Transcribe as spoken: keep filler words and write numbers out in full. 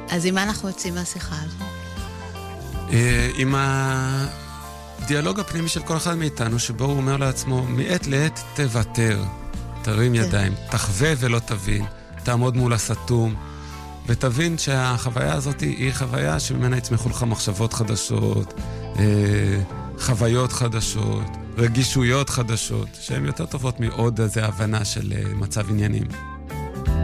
אז עם מה אנחנו יוצאים מהשיחה הזו? עם הדיאלוג הפנימי של כל אחד מאיתנו, שבו הוא אומר לעצמו, מעת לעת תוותר, תרים ידיים, תחווה ולא תבין, תעמוד מול הסתום, ותבין שהחוויה הזאת היא חוויה שממנה יצמחו לך מחשבות חדשות, חוויות חדשות, רגישויות חדשות, שהן יותר טובות מעוד איזו הבנה של מצב עניינים.